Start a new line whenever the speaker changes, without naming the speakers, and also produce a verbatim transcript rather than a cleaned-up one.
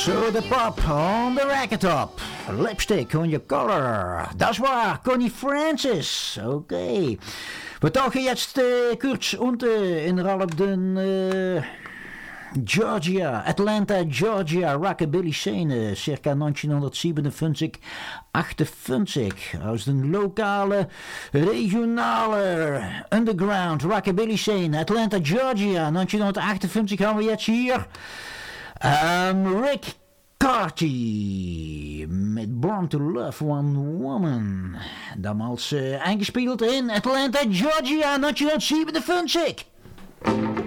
So the pop on the racquetop. Lipstick on your collar. Dat is waar, Connie Francis. Oké. Okay. We tauchen jetzt äh, kurz unter in Ralp den äh, Georgia, Atlanta, Georgia, Rockabilly-Szene, circa neunzehnhundertsiebenundfünfzig, achtundfünfzig. Aus den lokale, regionale, underground, Rockabilly-Szene, Atlanta, Georgia, neunzehnhundertachtundfünfzig haben wir jetzt hier um, Rick Carty met Born to Love One Woman. Damals äh, eingespielt in Atlanta, Georgia, neunzehnhundertsiebenundfünfzig.